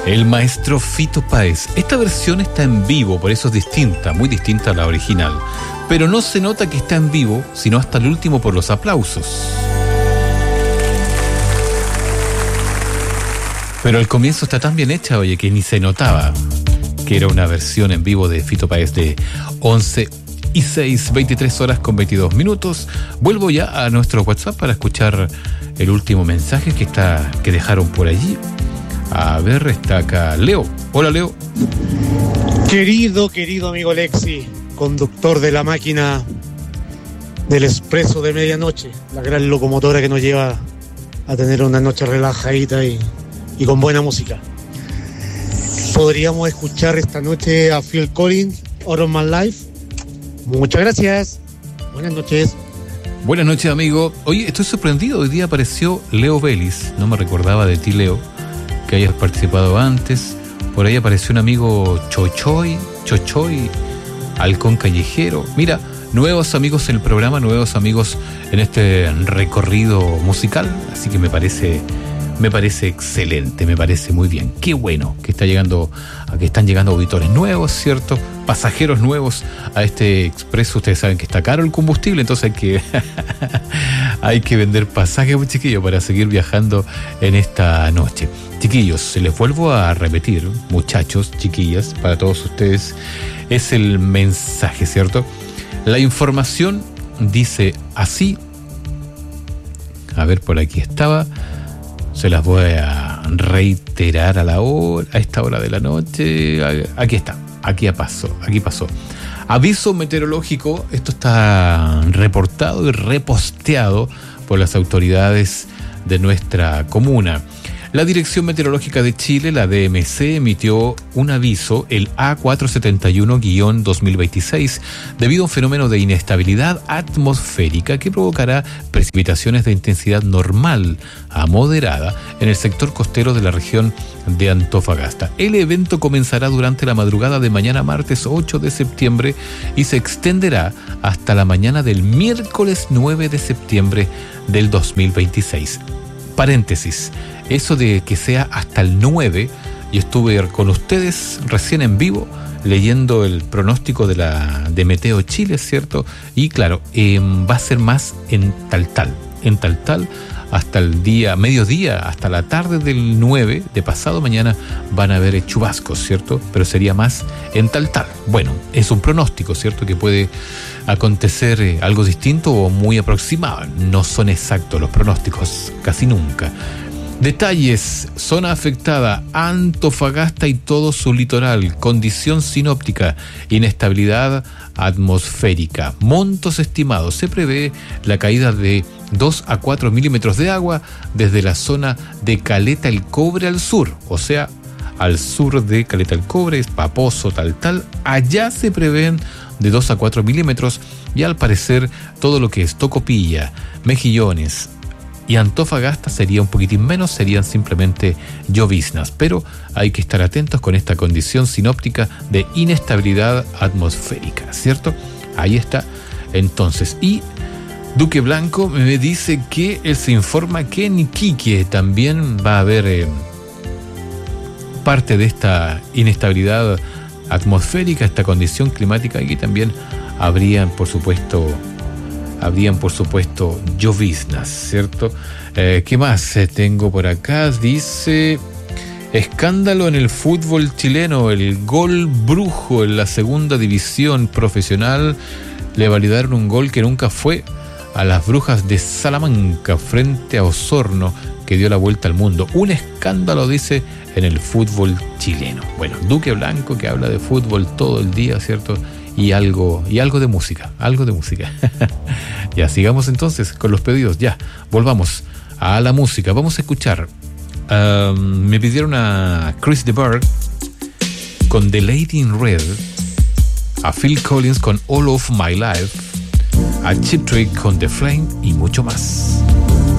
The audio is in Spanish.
El maestro Fito Páez. Esta versión está en vivo, por eso es distinta, muy distinta a la original. Pero no se nota que está en vivo, sino hasta el último por los aplausos. Pero al comienzo está tan bien hecha, oye, que ni se notaba que era una versión en vivo de Fito Páez de 11:06, 23 horas con 22 minutos. Vuelvo ya a nuestro WhatsApp para escuchar el último mensaje que dejaron por allí. A ver, está acá Leo. Hola, Leo. Querido amigo Lexi, conductor de la máquina del expreso de medianoche, la gran locomotora que nos lleva a tener una noche relajadita y con buena música. ¿Podríamos escuchar esta noche a Phil Collins, Out of My Life? Muchas gracias. Buenas noches. Buenas noches, amigo. Oye, estoy sorprendido. Hoy día apareció Leo Vélez. No me recordaba de ti, Leo, que hayas participado antes. Por ahí apareció un amigo Chochoy, Halcón Callejero. Mira, nuevos amigos en el programa, nuevos amigos en este recorrido musical. Así que me parece excelente, me parece muy bien. Qué bueno que están llegando auditores nuevos, ¿cierto? Pasajeros nuevos a este expreso. Ustedes saben que está caro el combustible, entonces hay que vender pasajes, muy chiquillos, para seguir viajando en esta noche. Chiquillos, se les vuelvo a repetir, muchachos, chiquillas, para todos ustedes, es el mensaje, ¿cierto? La información dice así. A ver, por aquí estaba. Se las voy a reiterar a esta hora de la noche. Aquí está, aquí pasó. Aviso meteorológico, esto está reportado y reposteado por las autoridades de nuestra comuna. La Dirección Meteorológica de Chile, la DMC, emitió un aviso, el A471-2026, debido a un fenómeno de inestabilidad atmosférica que provocará precipitaciones de intensidad normal a moderada en el sector costero de la región de Antofagasta. El evento comenzará durante la madrugada de mañana martes 8 de septiembre y se extenderá hasta la mañana del miércoles 9 de septiembre del 2026. Paréntesis, eso de que sea hasta el 9, yo estuve con ustedes recién en vivo leyendo el pronóstico de Meteo Chile, ¿cierto? Y claro, va a ser más en Taltal hasta el mediodía, hasta la tarde del 9 de pasado mañana van a haber chubascos, ¿cierto? Pero sería más en Taltal. Bueno, es un pronóstico, ¿cierto? Que puede acontecer algo distinto o muy aproximado. No son exactos los pronósticos, casi nunca. Detalles: zona afectada, Antofagasta y todo su litoral, condición sinóptica, inestabilidad atmosférica, montos estimados. Se prevé la caída de 2 a 4 milímetros de agua desde la zona de Caleta el Cobre al sur, o sea, al sur de Caleta el Cobre, Paposo, Taltal. Allá se prevén de 2 a 4 milímetros y al parecer todo lo que es Tocopilla, Mejillones y Antofagasta sería un poquitín menos, serían simplemente lloviznas, pero hay que estar atentos con esta condición sinóptica de inestabilidad atmosférica, ¿cierto? Ahí está. Entonces, y Duque Blanco me dice que él se informa que en Iquique también va a haber parte de esta inestabilidad atmosférica, esta condición climática. Aquí también habrían, por supuesto, lloviznas, ¿cierto? ¿Qué más tengo por acá? Dice: escándalo en el fútbol chileno, el gol brujo en la segunda división profesional. Le validaron un gol que nunca fue a las Brujas de Salamanca frente a Osorno, que dio la vuelta al mundo. Un escándalo, dice, en el fútbol chileno. Bueno, Duque Blanco, que habla de fútbol todo el día, ¿cierto? Y algo de música. Ya, sigamos entonces con los pedidos. Ya, volvamos a la música. Vamos a escuchar. Me pidieron a Chris de Burgh con The Lady in Red, a Phil Collins con All of My Life, a Cheap Trick con The Flame y mucho más.